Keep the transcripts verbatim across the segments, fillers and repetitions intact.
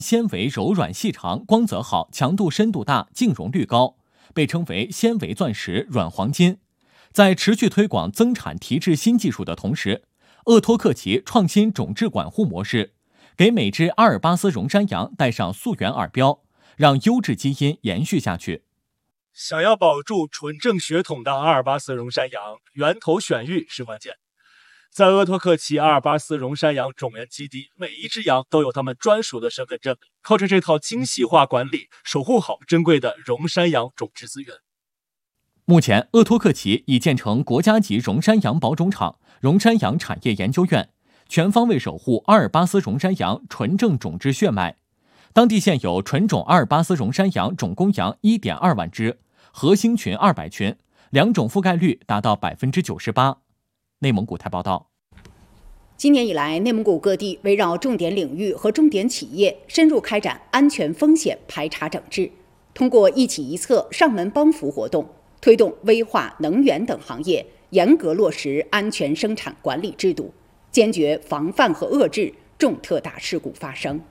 纤维柔软细长，光泽好，强度深度大，净溶率高，被称为纤维钻石、软黄金。在持续推广增产提质新技术的同时，鄂托克旗创新种质管护模式，给每只阿尔巴斯绒山羊带上溯源耳标，让优质基因延续下去。 想要保住纯正血统的阿尔巴斯绒山羊，源头选育是关键。在鄂托克旗阿尔巴斯绒山羊种源基地，每一只羊都有它们专属的身份证，靠着这套精细化管理，守护好珍贵的绒山羊种质资源。 目前，鄂托克旗已建成国家级绒山羊保种场、绒山羊产业研究院，全方位守护阿尔巴斯绒山羊纯正种质血脉。当地现有纯种阿尔巴斯绒山羊种公羊 一点二万只，核心群二百群，两种覆盖率达到 百分之九十八。内蒙古台报道。 今年以来，内蒙古各地围绕重点领域和重点企业，深入开展安全风险排查整治，通过一企一策上门帮扶活动，推动危化、能源等行业严格落实安全生产管理制度，坚决防范和遏制重特大事故发生。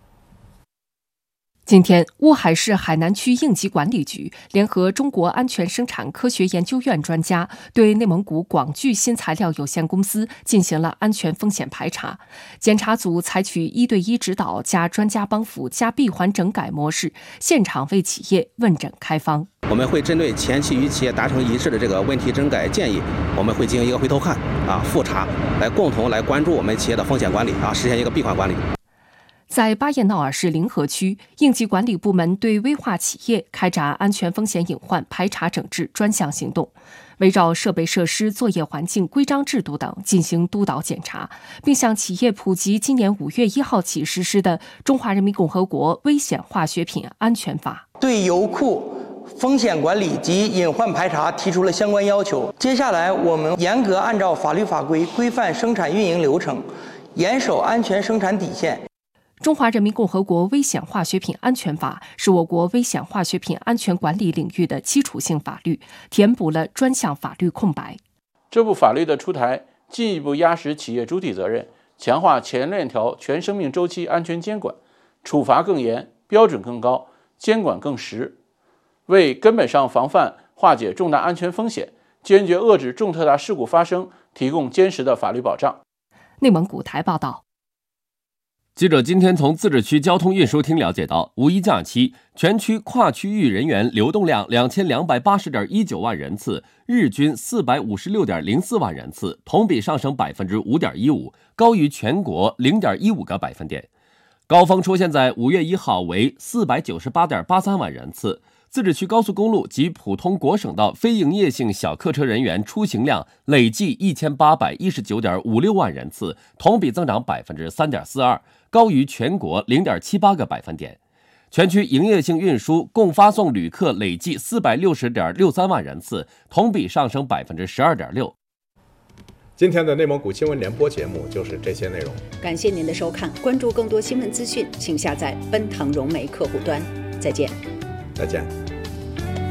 今天，乌海市海南区应急管理局联合中国安全生产科学研究院专家，对内蒙古广聚新材料有限公司进行了安全风险排查。检查组采取一对一指导加专家帮扶加闭环整改模式，现场为企业问诊开方。 我们会针对前期与企业达成一致的这个问题整改建议，我们会进行一个回头看啊复查，来共同来关注我们企业的风险管理啊，实现一个闭环管理。 在巴彦淖尔市临河区，应急管理部门对危化企业开展安全风险隐患排查整治专项行动，围绕设备设施、作业环境、规章制度等进行督导检查，并向企业普及今年五月一号起实施的《中华人民共和国危险化学品安全法》， 对油库风险管理及隐患排查提出了相关要求。接下来，我们严格按照法律法规规范生产运营流程，严守安全生产底线。 《中华人民共和国危险化学品安全法》是我国危险化学品安全管理领域的基础性法律，填补了专项法律空白。 这部法律的出台，进一步压实企业主体责任，强化前链条全生命周期安全监管，处罚更严，标准更高，监管更实，为根本上防范化解重大安全风险，坚决遏制重特大事故发生提供坚实的法律保障。 内蒙古台报道。 记者今天从自治区交通运输厅了解到，五一假期全区跨区域人员流动量两千两百八十点一九万人次，日均四百五十六点零四万人次，同比上升百分之五点一五，高于全国零点一五个百分点。高峰出现在五月一号，为四百九十八点八三万人次。自治区高速公路及普通国省道非营业性小客车人员出行量累计一千八百一十九点五六万人次，同比增长百分之三点四二，高于全国零点七八个百分点。全区营业性运输共发送旅客累计四百六十点六三万人次，同比上升百分之十二点六。 今天的内蒙古新闻联播节目就是这些内容， 感谢您的收看，关注更多新闻资讯，请下载奔腾融媒客户端。再见。 再见。